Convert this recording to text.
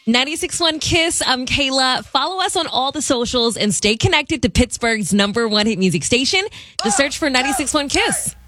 96.1 Kiss. I'm Kayla. Follow us on all the socials and stay connected to Pittsburgh's #1 hit music station. Just search for 96.1 Kiss.